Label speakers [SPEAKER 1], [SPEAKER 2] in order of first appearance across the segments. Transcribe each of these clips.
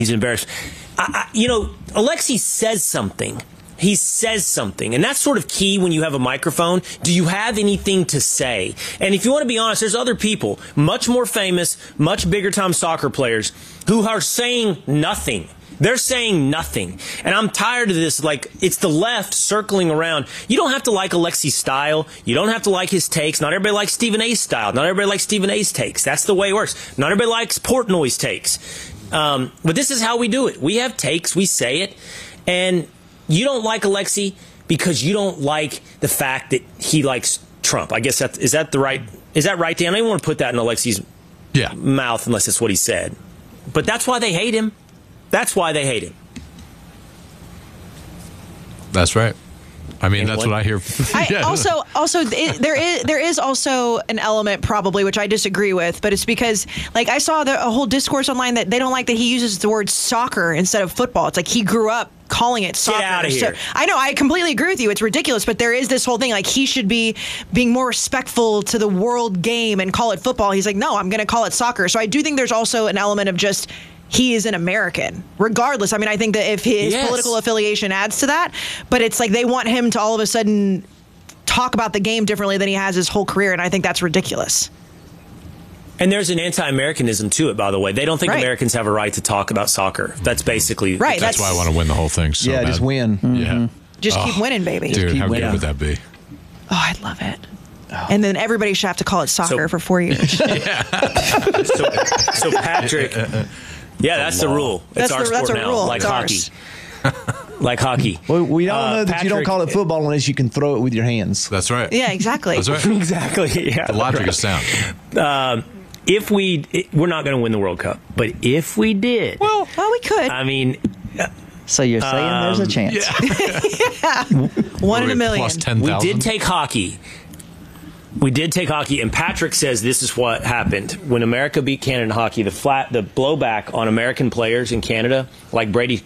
[SPEAKER 1] He's embarrassed. Alexi says something. He says something, and that's sort of key when you have a microphone. Do you have anything to say? And if you want to be honest, there's other people, much more famous, much bigger-time soccer players, who are saying nothing. They're saying nothing. And I'm tired of this. Like, it's the left circling around. You don't have to like Alexi's style. You don't have to like his takes. Not everybody likes Stephen A's style. Not everybody likes Stephen A's takes. That's the way it works. Not everybody likes Portnoy's takes. But this is how we do it. We have takes. We say it. And you don't like Alexi because you don't like the fact that he likes Trump. I guess is that right, Dan? I don't even want to put that in Alexi's mouth unless it's what he said. But that's why they hate him. That's why they hate him.
[SPEAKER 2] That's right. I mean, that's what I hear.
[SPEAKER 3] There is also an element probably which I disagree with, but it's because I saw a whole discourse online that they don't like that he uses the word soccer instead of football. It's like he grew up calling it soccer.
[SPEAKER 1] Get out of here.
[SPEAKER 3] So, I know, I completely agree with you. It's ridiculous, but there is this whole thing he should be being more respectful to the world game and call it football. He's like, no, I'm going to call it soccer. So I do think there's also an element of just he is an American, regardless. I mean, I think that if his political affiliation adds to that, but it's like they want him to all of a sudden talk about the game differently than he has his whole career, and I think that's ridiculous.
[SPEAKER 1] And there's an anti-Americanism to it, by the way. They don't think Americans have a right to talk about soccer. That's basically
[SPEAKER 3] right.
[SPEAKER 2] That's why I want to win the whole thing. So bad.
[SPEAKER 4] Just win.
[SPEAKER 3] Mm-hmm.
[SPEAKER 2] Yeah,
[SPEAKER 3] just keep winning, baby.
[SPEAKER 2] Dude, how good would that be?
[SPEAKER 3] Oh, I'd love it. And then everybody should have to call it soccer for 4 years.
[SPEAKER 1] So Patrick. Yeah, that's the rule. It's our sport now,
[SPEAKER 3] rule.
[SPEAKER 1] like hockey. Like hockey.
[SPEAKER 4] Well, we all know that
[SPEAKER 1] Patrick,
[SPEAKER 4] you don't call it football unless you can throw it with your hands.
[SPEAKER 2] That's right.
[SPEAKER 3] Yeah, exactly.
[SPEAKER 2] That's right.
[SPEAKER 1] Exactly. Yeah.
[SPEAKER 2] The logic is sound.
[SPEAKER 1] We're not going to win the World Cup, but if we did,
[SPEAKER 3] well, we could.
[SPEAKER 1] I mean,
[SPEAKER 5] so you're saying there's a chance?
[SPEAKER 3] Yeah. 1 in a million.
[SPEAKER 2] Plus 10,000.
[SPEAKER 1] We did take hockey. And Patrick says this is what happened when America beat Canada in hockey. The blowback on American players in Canada, like Brady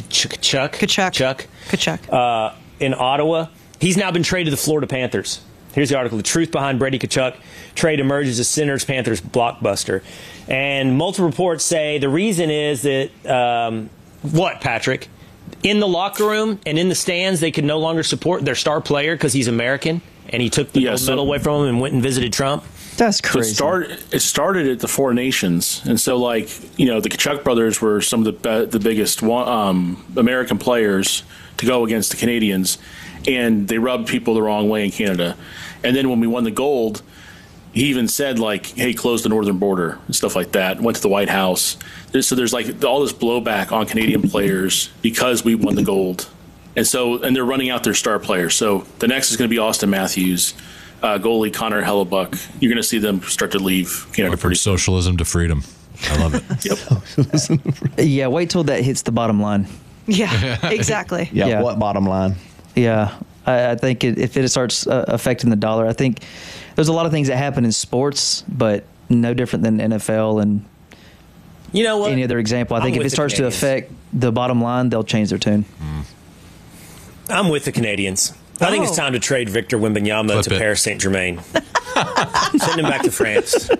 [SPEAKER 1] Tkachuk in Ottawa. He's now been traded to the Florida Panthers. Here's the article. The truth behind Brady Tkachuk trade emerges as Senators-Panthers blockbuster. And multiple reports say the reason is that, what, Patrick? In the locker room and in the stands, they could no longer support their star player because he's American, and he took the gold medal away from him and went and visited Trump.
[SPEAKER 5] That's crazy.
[SPEAKER 6] So it started at the Four Nations, and so the Tkachuk brothers were some of the biggest American players to go against the Canadians, and they rubbed people the wrong way in Canada. And then when we won the gold, he even said hey, close the northern border and stuff like that. Went to the White House. So there's all this blowback on Canadian players because we won the gold. And they're running out their star players. So the next is going to be Austin Matthews, goalie Connor Hellebuck. You're going to see them start to leave Canada.
[SPEAKER 2] From socialism to freedom. I love it.
[SPEAKER 5] Yep. Yeah, wait till that hits the bottom line.
[SPEAKER 3] Yeah, exactly.
[SPEAKER 4] Yeah, what bottom line?
[SPEAKER 5] Yeah, I think if it starts affecting the dollar, I think there's a lot of things that happen in sports, but no different than NFL and any other example. I think if it starts to affect the bottom line, they'll change their tune.
[SPEAKER 1] I'm with the Canadians. I think it's time to trade Victor Wembanyama to Paris Saint-Germain. Send him back to France.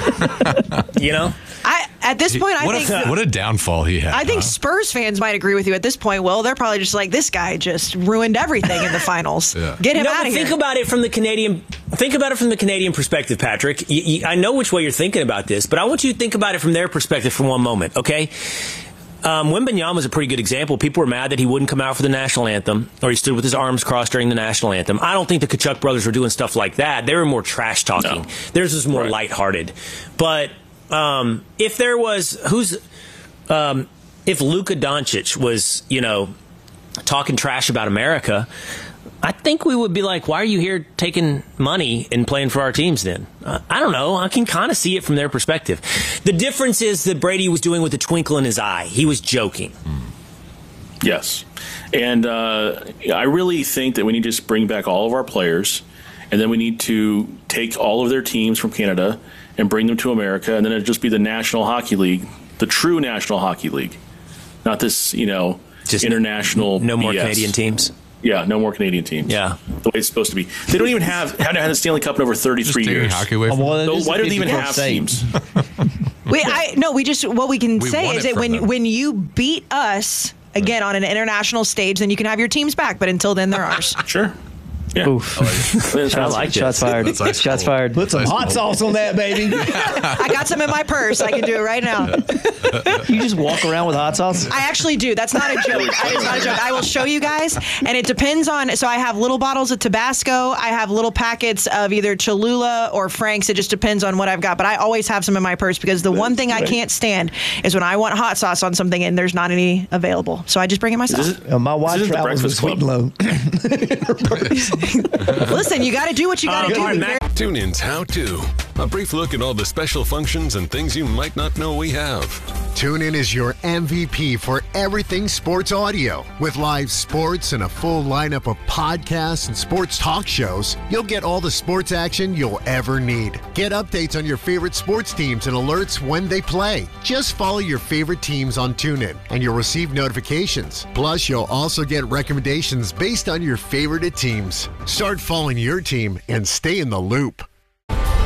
[SPEAKER 3] At this point, I think
[SPEAKER 2] what a downfall he had.
[SPEAKER 3] I think Spurs fans might agree with you at this point. Well, they're probably just like, this guy just ruined everything in the finals. Get him out of here.
[SPEAKER 1] Think about it from the Canadian perspective, Patrick. I know which way you're thinking about this, but I want you to think about it from their perspective for one moment, okay? Wembanyama was a pretty good example. People were mad that he wouldn't come out for the national anthem, or he stood with his arms crossed during the national anthem. I don't think the Tkachuk brothers were doing stuff like that. They were more trash talking. No. Theirs was more lighthearted. But if there was if Luka Doncic was talking trash about America, I think we would be like, why are you here taking money and playing for our teams then? I don't know. I can kind of see it from their perspective. The difference is that Brady was doing with a twinkle in his eye. He was joking.
[SPEAKER 6] Yes. And I really think that we need to just bring back all of our players, and then we need to take all of their teams from Canada and bring them to America, and then it'd just be the National Hockey League, the true National Hockey League, not this, just international
[SPEAKER 1] no more
[SPEAKER 6] BS.
[SPEAKER 1] Canadian teams.
[SPEAKER 6] Yeah, no more Canadian teams.
[SPEAKER 1] Yeah.
[SPEAKER 6] The way it's supposed to be. They don't even haven't had a Stanley Cup in over 33
[SPEAKER 2] Just
[SPEAKER 6] years.
[SPEAKER 2] hockey away from
[SPEAKER 6] So why do they even have teams?
[SPEAKER 3] What we can say
[SPEAKER 2] won
[SPEAKER 3] is
[SPEAKER 2] it
[SPEAKER 3] that
[SPEAKER 2] from them.
[SPEAKER 3] when you beat us again on an international stage, then you can have your teams back. But until then, they're ours.
[SPEAKER 6] Sure. Yeah.
[SPEAKER 5] Oof.
[SPEAKER 1] I like
[SPEAKER 5] Shots
[SPEAKER 1] it.
[SPEAKER 5] fired.
[SPEAKER 2] That's ice
[SPEAKER 5] Shots
[SPEAKER 2] cold.
[SPEAKER 5] fired.
[SPEAKER 4] Put some hot sauce on that, baby.
[SPEAKER 3] I got some in my purse. I can do it right now.
[SPEAKER 5] You just walk around with hot sauce?
[SPEAKER 3] I actually do. That's not a joke. It's not a joke. I will show you guys, and it depends on. So I have little bottles of Tabasco. I have little packets of either Cholula or Frank's. It just depends on what I've got. But I always have some in my purse because the one thing I can't stand is when I want hot sauce on something and there's not any available. So I just bring it myself.
[SPEAKER 4] My wife
[SPEAKER 6] This isn't the
[SPEAKER 4] travels with
[SPEAKER 6] Breakfast
[SPEAKER 4] Sweet and Low.
[SPEAKER 3] Listen, you got to do what you got to do. Be very-
[SPEAKER 7] TuneIn's How To. A brief look at all the special functions and things you might not know we have.
[SPEAKER 8] TuneIn is your MVP for everything sports audio. With live sports and a full lineup of podcasts and sports talk shows, you'll get all the sports action you'll ever need. Get updates on your favorite sports teams and alerts when they play. Just follow your favorite teams on TuneIn and you'll receive notifications. Plus, you'll also get recommendations based on your favorite teams. Start following your team and stay in the loop.